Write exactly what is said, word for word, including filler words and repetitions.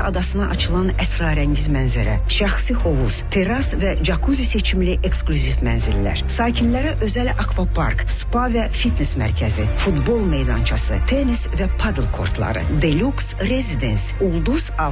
adasına açılan əsrarəngiz mənzərə, şəxsi hovuz, teras və jacuzzi seçimli eksklüziv mənzillər, sakinlərə özəl akvapark, spa və fitness mərkəzi, futbol meydançası, tenis və paddle kortları, deluxe residence, ulduz